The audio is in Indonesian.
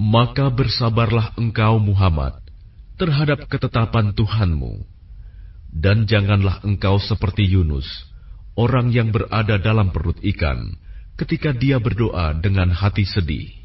Maka bersabarlah engkau Muhammad terhadap ketetapan Tuhanmu, dan janganlah engkau seperti Yunus, orang yang berada dalam perut ikan, ketika dia berdoa dengan hati sedih.